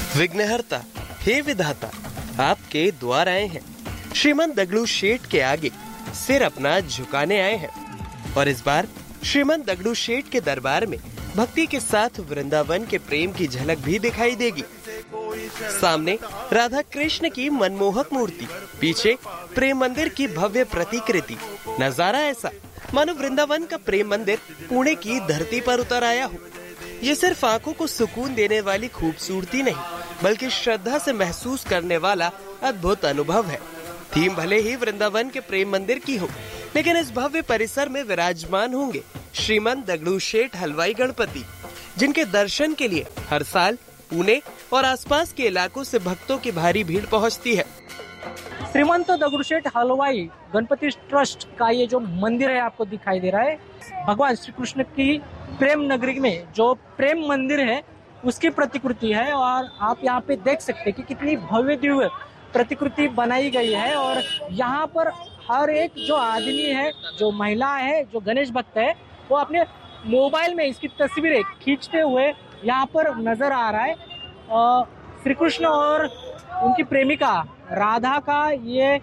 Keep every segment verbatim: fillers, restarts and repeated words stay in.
विघ्नहर्ता, हे विधाता, आपके द्वार आए हैं। श्रीमंत दगड़ू शेठ के आगे सिर अपना झुकाने आए हैं और इस बार श्रीमंत दगड़ू शेठ के दरबार में भक्ति के साथ वृंदावन के प्रेम की झलक भी दिखाई देगी। सामने राधा कृष्ण की मनमोहक मूर्ति, पीछे प्रेम मंदिर की भव्य प्रतिकृति। नजारा ऐसा मानो वृंदावन का प्रेम मंदिर पुणे की धरती पर उतर आया हो। ये सिर्फ आंखों को सुकून देने वाली खूबसूरती नहीं, बल्कि श्रद्धा से महसूस करने वाला अद्भुत अनुभव है। थीम भले ही वृंदावन के प्रेम मंदिर की हो, लेकिन इस भव्य परिसर में विराजमान होंगे श्रीमंत दगड़ू शेठ हलवाई गणपति, जिनके दर्शन के लिए हर साल पुणे और आसपास के इलाकों से भक्तों की भारी भीड़ पहुंचती है। श्रीमंत दगड़ू शेठ हलवाई गणपति ट्रस्ट का ये जो मंदिर है आपको दिखाई दे रहा है, भगवान श्री कृष्ण की प्रेम नगरी में जो प्रेम मंदिर है उसकी प्रतिकृति है। और आप यहाँ पे देख सकते हैं कि कितनी भव्य दिव्य प्रतिकृति बनाई गई है। और यहाँ पर हर एक जो आदमी है, जो महिला है, जो गणेश भक्त है, वो अपने मोबाइल में इसकी तस्वीरें खींचते हुए यहाँ पर नजर आ रहा है। श्री कृष्ण और उनकी प्रेमिका राधा का ये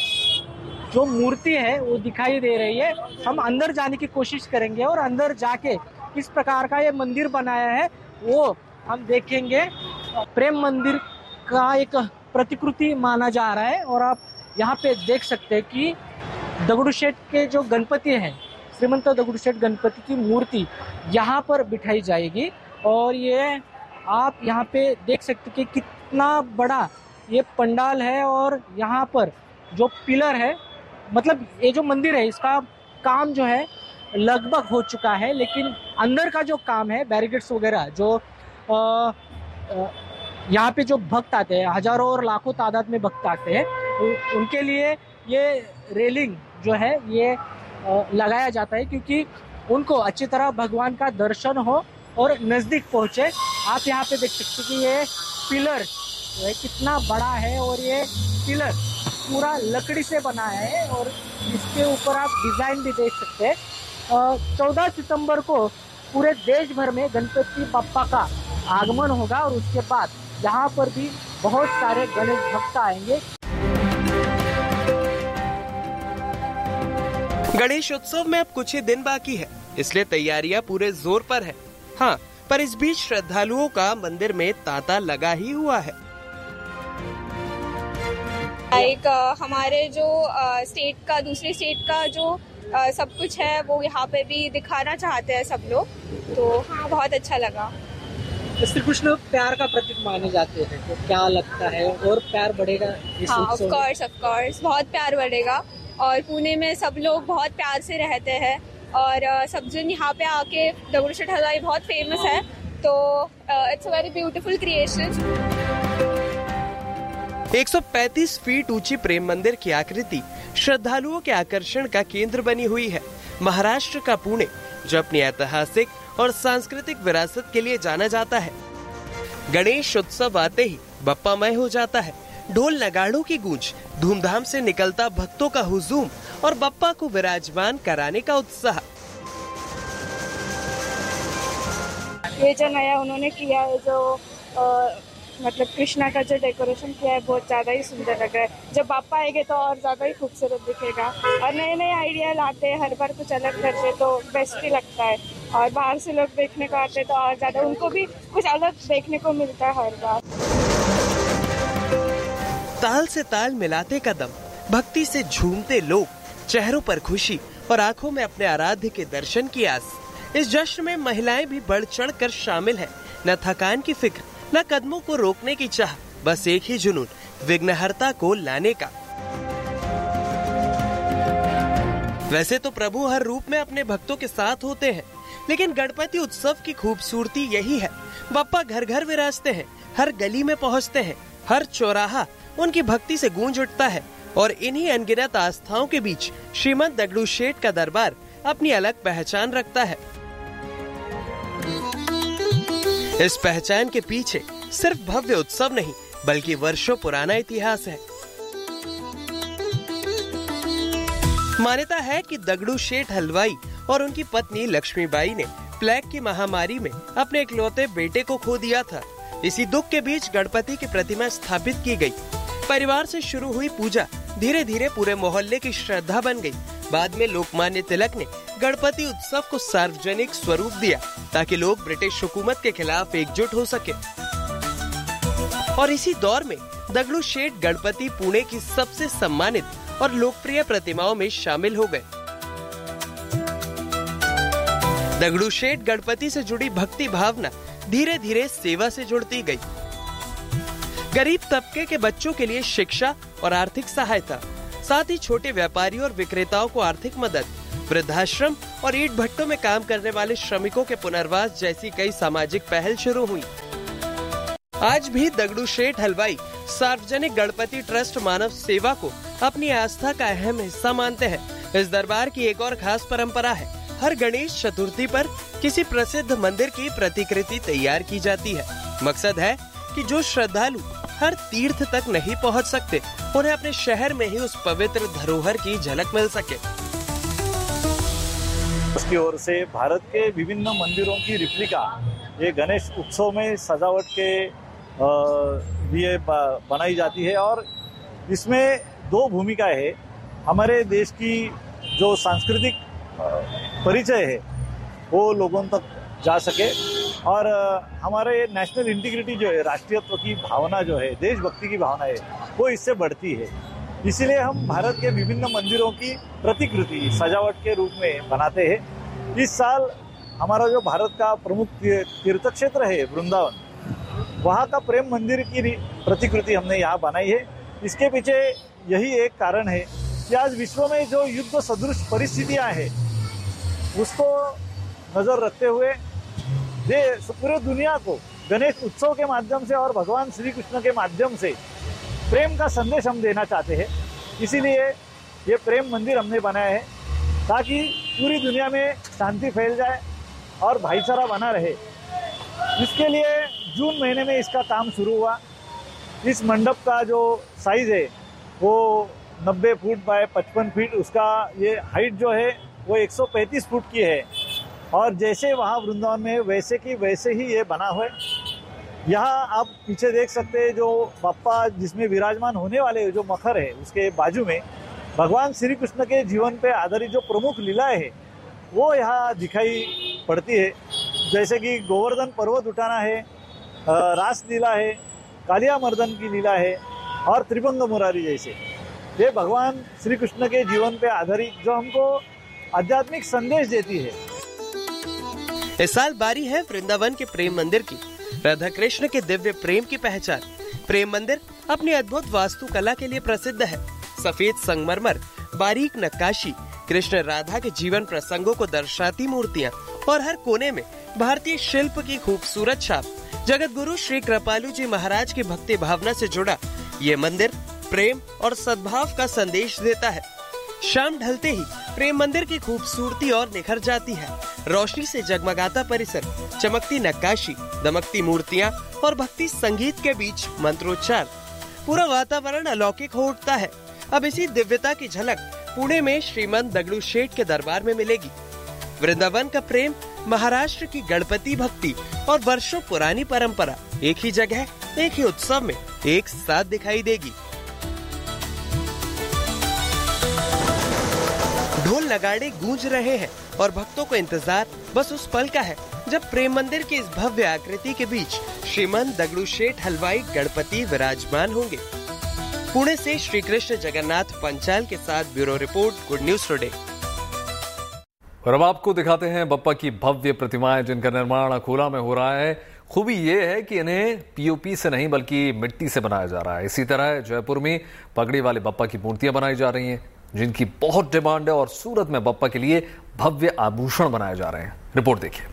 जो मूर्ति है वो दिखाई दे रही है। हम अंदर जाने की कोशिश करेंगे और अंदर जाके किस प्रकार का ये मंदिर बनाया है वो हम देखेंगे। प्रेम मंदिर का एक प्रतिकृति माना जा रहा है और आप यहाँ पे देख सकते हैं कि दगड़ू शेठ के जो गणपति हैं, श्रीमंत दगड़ू शेठ गणपति की मूर्ति यहाँ पर बिठाई जाएगी। और ये आप यहाँ पे देख सकते हैं कि कितना बड़ा ये पंडाल है और यहाँ पर जो पिलर है, मतलब ये जो मंदिर है इसका काम जो है लगभग हो चुका है, लेकिन अंदर का जो काम है, बैरिकेड्स वगैरह जो आ, आ, यहाँ पे जो भक्त आते हैं, हजारों और लाखों तादाद में भक्त आते हैं, उनके लिए ये रेलिंग जो है ये लगाया जाता है क्योंकि उनको अच्छी तरह भगवान का दर्शन हो और नजदीक पहुंचे। आप यहाँ पे देख सकते हैं कि ये पिलर जो है कितना बड़ा है और ये पिलर पूरा लकड़ी से बना है और इसके ऊपर आप डिजाइन भी देख सकते हैं। चौदह सितंबर को पूरे देश भर में गणपति बप्पा का आगमन होगा और उसके बाद यहाँ पर भी बहुत सारे गणेश भक्त आएंगे। गणेश उत्सव में अब कुछ ही दिन बाकी है, इसलिए तैयारियां पूरे जोर पर है। हाँ, पर इस बीच श्रद्धालुओं का मंदिर में तांता लगा ही हुआ है। एक हमारे जो स्टेट का, दूसरे स्टेट का जो सब कुछ है वो यहाँ पे भी दिखाना चाहते हैं सब लोग, तो हाँ बहुत अच्छा लगा। श्री कृष्ण प्यार का प्रतीक माने जाते हैं, तो क्या लगता है और प्यार बढ़ेगा इस हाँ, उत्सव ऑफ कोर्स ऑफ कोर्स बहुत प्यार बढ़ेगा। और पुणे में सब लोग बहुत प्यार से रहते हैं और सब जन यहाँ पे आके दगड़ू शेठ हलवाई बहुत फेमस है, तो it's a very beautiful creation. एक सौ पैंतीस फीट ऊंची प्रेम मंदिर की आकृति श्रद्धालुओं के आकर्षण का केंद्र बनी हुई है। महाराष्ट्र का पुणे, जो अपनी ऐतिहासिक और सांस्कृतिक विरासत के लिए जाना जाता है। गणेश उत्सव आते ही बप्पामय हो जाता है। ढोल नगाड़ों की गूंज, धूमधाम से निकलता भक्तों का हुजूम और बप्पा को विराजमान कराने का उत्साह। ये जो नया उन्होंने किया है, जो आ, मतलब कृष्णा का जो डेकोरेशन किया है बहुत ज्यादा ही सुंदर लग रहा है। जब बापा आएंगे तो और ज्यादा ही खूबसूरत दिखेगा और नए नए आइडिया लाते हैं, हर बार कुछ अलग करते तो बेस्ट ही लगता है। और बाहर से लोग देखने को आते तो और ज्यादा उनको भी कुछ अलग देखने को मिलता है हर बार। ताल से ताल मिलाते कदम, भक्ति से झूमते लोग, चेहरों पर खुशी और आंखों में अपने आराध्य के दर्शन की आस। इस जश्न में महिलाएं भी बढ़ चढ़ कर शामिल हैं। न थकान की फिक्र, न कदमों को रोकने की चाह, बस एक ही जुनून, विघ्नहर्ता को लाने का। वैसे तो प्रभु हर रूप में अपने भक्तों के साथ होते हैं, लेकिन गणपति उत्सव की खूबसूरती यही है। बप्पा घर घर विराजते हैं, हर गली में पहुँचते हैं, हर चौराहा उनकी भक्ति से गूंज उठता है। और इन्हीं अनगिनत आस्थाओं के बीच श्रीमंत दगड़ू शेठ का दरबार अपनी अलग पहचान रखता है। इस पहचान के पीछे सिर्फ भव्य उत्सव नहीं, बल्कि वर्षों पुराना इतिहास है। मान्यता है कि दगड़ू शेठ हलवाई और उनकी पत्नी लक्ष्मीबाई ने प्लेग की महामारी में अपने इकलौते बेटे को खो दिया था। इसी दुख के बीच गणपति की प्रतिमा स्थापित की गई। परिवार से शुरू हुई पूजा धीरे धीरे पूरे मोहल्ले की श्रद्धा बन गई। बाद में लोकमान्य तिलक ने गणपति उत्सव को सार्वजनिक स्वरूप दिया ताकि लोग ब्रिटिश हुकूमत के खिलाफ एकजुट हो सके। और इसी दौर में दगड़ू शेठ गणपति पुणे की सबसे सम्मानित और लोकप्रिय प्रतिमाओं में शामिल हो गए। दगड़ू शेठ गणपति से जुड़ी भक्ति भावना धीरे धीरे सेवा से जुड़ती गई। गरीब तबके के बच्चों के लिए शिक्षा और आर्थिक सहायता, साथ ही छोटे व्यापारियों और विक्रेताओं को आर्थिक मदद, वृद्धाश्रम और ईंट भट्टों में काम करने वाले श्रमिकों के पुनर्वास जैसी कई सामाजिक पहल शुरू हुई। आज भी दगड़ू शेठ हलवाई सार्वजनिक गणपति ट्रस्ट मानव सेवा को अपनी आस्था का अहम हिस्सा मानते हैं। इस दरबार की एक और खास परंपरा है, हर गणेश चतुर्थी पर किसी प्रसिद्ध मंदिर की प्रतिकृति तैयार की जाती है। मकसद है कि जो श्रद्धालु हर तीर्थ तक नहीं पहुंच सकते, उन्हें अपने शहर में ही उस पवित्र धरोहर की झलक मिल सके। उसकी ओर से भारत के विभिन्न मंदिरों की रिप्लिका ये गणेश उत्सव में सजावट के लिए बनाई जाती है और इसमें दो भूमिकाएं है। हमारे देश की जो सांस्कृतिक परिचय है वो लोगों तक जा सके और हमारे नेशनल इंटीग्रिटी जो है, राष्ट्रीयत्व की भावना जो है, देशभक्ति की भावना है, वो इससे बढ़ती है। इसीलिए हम भारत के विभिन्न मंदिरों की प्रतिकृति सजावट के रूप में बनाते हैं। इस साल हमारा जो भारत का प्रमुख तीर्थ क्षेत्र है वृंदावन, वहाँ का प्रेम मंदिर की प्रतिकृति हमने यहाँ बनाई है। इसके पीछे यही एक कारण है कि आज विश्व में जो युद्ध सदृश परिस्थितियाँ हैं उसको नजर रखते हुए पूरे दुनिया को गणेश उत्सव के माध्यम से और भगवान श्री कृष्ण के माध्यम से प्रेम का संदेश हम देना चाहते हैं। इसीलिए ये प्रेम मंदिर हमने बनाया है ताकि पूरी दुनिया में शांति फैल जाए और भाईचारा बना रहे। इसके लिए जून महीने में इसका काम शुरू हुआ। इस मंडप का जो साइज है वो नब्बे फुट बाय पचपन फीट, उसका ये हाइट जो है वो एक सौ पैंतीस फुट की है और जैसे वहाँ वृंदावन में वैसे की वैसे ही ये बना हुआ है। यहाँ आप पीछे देख सकते हैं जो बाप्पा जिसमें विराजमान होने वाले जो मखर है, उसके बाजू में भगवान श्री कृष्ण के जीवन पे आधारित जो प्रमुख लीलाएं है वो यहाँ दिखाई पड़ती है। जैसे कि गोवर्धन पर्वत उठाना है, रास लीला है, कालिया मर्दन की लीला है और त्रिभंग मुरारी जैसे ये भगवान श्री कृष्ण के जीवन पे आधारित जो हमको आध्यात्मिक संदेश देती है। इस साल बारी है वृंदावन के प्रेम मंदिर की। राधा कृष्ण के दिव्य प्रेम की पहचान। प्रेम मंदिर अपनी अद्भुत वास्तुकला के लिए प्रसिद्ध है। सफेद संगमरमर, बारीक नक्काशी, कृष्ण राधा के जीवन प्रसंगों को दर्शाती मूर्तियाँ और हर कोने में भारतीय शिल्प की खूबसूरत छाप। जगत गुरु श्री कृपालु जी महाराज की भक्ति भावना से जुड़ा ये मंदिर प्रेम और सद्भाव का संदेश देता है। शाम ढलते ही प्रेम मंदिर की खूबसूरती और निखर जाती है। रोशनी से जगमगाता परिसर, चमकती नक्काशी, दमकती मूर्तियाँ और भक्ति संगीत के बीच मंत्रोच्चार, पूरा वातावरण अलौकिक हो उठता है। अब इसी दिव्यता की झलक पुणे में श्रीमंत दगड़ू शेठ के दरबार में मिलेगी। वृंदावन का प्रेम, महाराष्ट्र की गणपति भक्ति और वर्षों पुरानी परंपरा एक ही जगह, एक ही उत्सव में एक साथ दिखाई देगी। ढोल नगाड़े गूंज रहे हैं और भक्तों को इंतजार बस उस पल का है जब प्रेम मंदिर की इस भव्य आकृति के बीच श्रीमंत दगड़ू शेठ हलवाई गणपति विराजमान होंगे। पुणे से श्री कृष्ण जगन्नाथ पंचाल के साथ bureau report, good news today. और अब आपको दिखाते हैं बप्पा की भव्य प्रतिमाएं जिनका निर्माण अकोला में हो रहा है। खूबी ये है कि इन्हें पीओपी से नहीं बल्कि मिट्टी से बनाया जा रहा है। इसी तरह जयपुर में पगड़ी वाले बप्पा की मूर्तियां बनाई जा रही हैं जिनकी बहुत डिमांड है और सूरत में बप्पा के लिए भव्य आभूषण बनाए जा रहे हैं। रिपोर्ट देखिए।